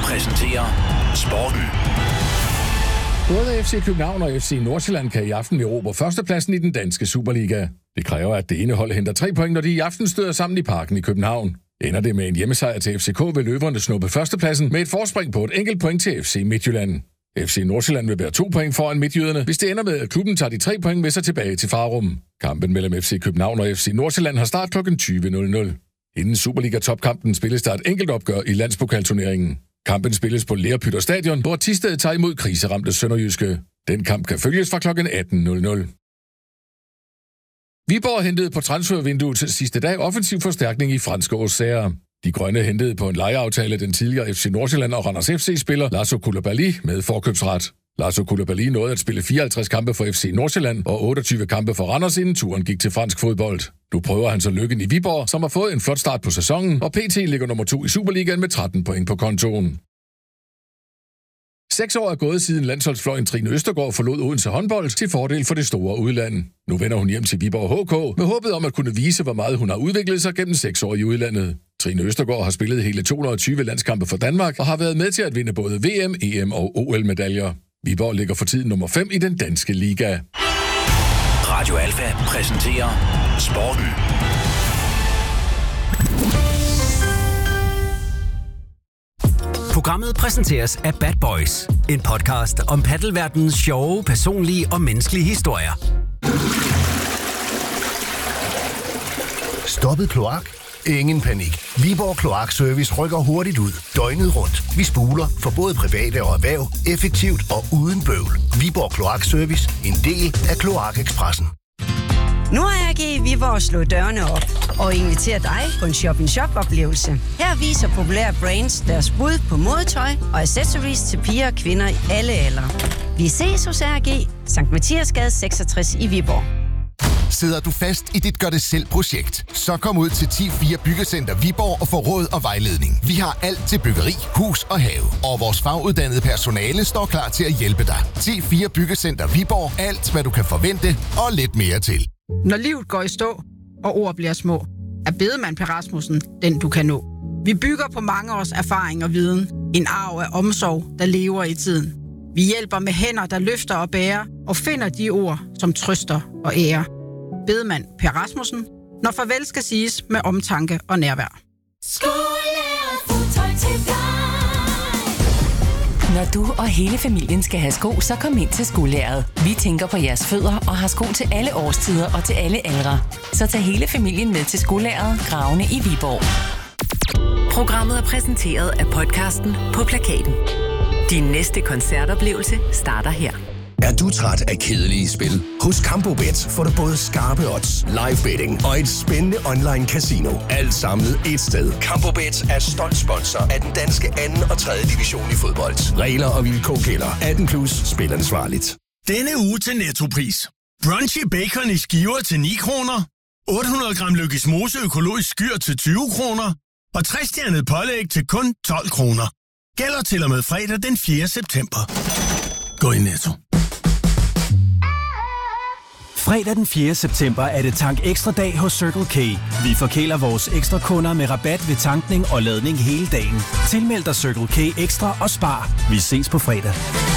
præsenterer Sporten. Både FC København og FC Nordsjælland kan i aften erobre førstepladsen i den danske Superliga. Det kræver, at det ene hold henter 3 point, når de i aften støder sammen i Parken i København. Ender det med en hjemmesejr til FCK, vil løverne snuppe førstepladsen med et forspring på et enkelt point til FC Midtjylland. FC Nordsjælland vil være 2 point foran midtjyderne, hvis det ender med, at klubben tager de 3 point med sig tilbage til Farum. Kampen mellem FC København og FC Nordsjælland har start kl. 20.00. Inden Superliga-topkampen spilles der et enkelt opgør i landspokalturneringen. Kampen spilles på Lerpytter Stadion, hvor Thisted tager imod kriseramte Sønderjyske. Den kamp kan følges fra kl. 18.00. Viborg hentede på transfervinduet til sidste dag offensiv forstærkning i franske Auxerre. De grønne hentede på en lejeaftale den tidligere FC Nordsjælland og Randers FC-spiller Lasso Coulibaly med forkøbsret. Lasso Coulibaly nåede at spille 54 kampe for FC Nordsjælland og 28 kampe for Randers, inden turen gik til fransk fodbold. Nu prøver han så lykken i Viborg, som har fået en flot start på sæsonen, og PT ligger nummer 2 i Superligaen med 13 point på kontoen. 6 år er gået siden landsholdsfløjen Trine Østergaard forlod Odense håndbold til fordel for det store udland. Nu vender hun hjem til Viborg HK med håbet om at kunne vise, hvor meget hun har udviklet sig gennem 6 år i udlandet. Trine Østergaard har spillet hele 220 landskampe for Danmark og har været med til at vinde både VM, EM og OL-medaljer. Viborg ligger for tiden nummer 5 i den danske liga. Radio Alfa præsenterer Sporten. Programmet præsenteres af Bad Boys, en podcast om paddelverdenens sjove, personlige og menneskelige historier. Stoppet kloak? Ingen panik. Viborg Kloakservice rykker hurtigt ud, døgnet rundt. Vi spuler for både private og erhverv, effektivt og uden bøvl. Viborg Kloakservice, en del af Kloakekspressen. Nu har AG Viborg slået dørene op og inviterer dig på en shop-in-shop-oplevelse. Her viser populære brands deres bud på modetøj og accessories til piger og kvinder i alle aldre. Vi ses hos AG, Sankt Mathiasgade 66 i Viborg. Sidder du fast i dit gør-det-selv-projekt? Så kom ud til 10-4 Byggecenter Viborg og få råd og vejledning. Vi har alt til byggeri, hus og have. Og vores faguddannede personale står klar til at hjælpe dig. 10-4 Byggecenter Viborg. Alt, hvad du kan forvente og lidt mere til. Når livet går i stå, og ord bliver små, er Bedemann Per Rasmussen den, du kan nå. Vi bygger på mange års erfaring og viden. En arv af omsorg, der lever i tiden. Vi hjælper med hænder, der løfter og bærer, og finder de ord, som trøster og ærer. Bedemann Per Rasmussen, når farvel skal siges med omtanke og nærvær. Når du og hele familien skal have sko, så kom ind til Skolæret. Vi tænker på jeres fødder og har sko til alle årstider og til alle aldre. Så tag hele familien med til Skolæret, Gravene i Viborg. Programmet er præsenteret af podcasten På Plakaten. Din næste koncertoplevelse starter her. Er du træt af kedelige spil? Hos Campobet får du både skarpe odds, live betting og et spændende online casino. Alt samlet et sted. Campobet er stolt sponsor af den danske 2. og 3. division i fodbold. Regler og vilkår gælder. 18+. Spil ansvarligt. Denne uge til Nettopris. Brunchy bacon i skiver til 9 kroner. 800 gram Lykkes Mose økologisk skyr til 20 kroner. Og 3-stjernet pålæg til kun 12 kroner. Gælder til og med fredag den 4. september. Gå i Netto. Fredag den 4. september er det Tank Ekstra dag hos Circle K. Vi forkæler vores ekstra kunder med rabat ved tankning og ladning hele dagen. Tilmeld dig Circle K Ekstra og spar. Vi ses på fredag.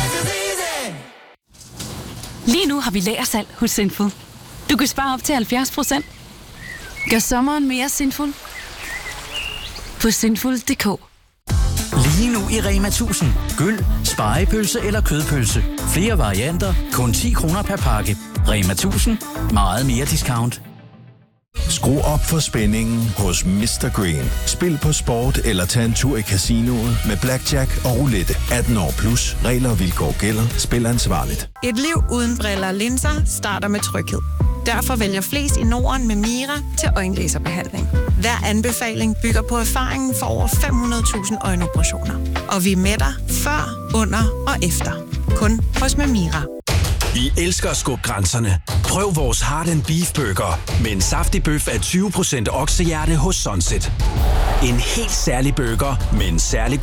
Lige nu har vi lagersalg hos Sinful. Du kan spare op til 70%. Gør sommeren mere Sinful på sinful.dk. Lige nu i Rema 1000. Gyld, spegepølse eller kødpølse. Flere varianter, kun 10 kroner per pakke. Rema 1000. Meget mere discount. Skru op for spændingen hos Mr. Green. Spil på sport eller tag en tur i casinoet med blackjack og roulette. 18 år plus. Regler og vilkår gælder. Spil ansvarligt. Et liv uden briller og linser starter med tryghed. Derfor vælger flest i Norden med Mira til øjenlaserbehandling. Hver anbefaling bygger på erfaringen for over 500.000 øjenoperationer. Og vi er med dig før, under og efter. Kun hos Mira. Vi elsker at skubbe grænserne. Prøv vores Heart & Beef Burger med en saftig bøf af 20% oksehjerte hos Sunset. En helt særlig burger med en særlig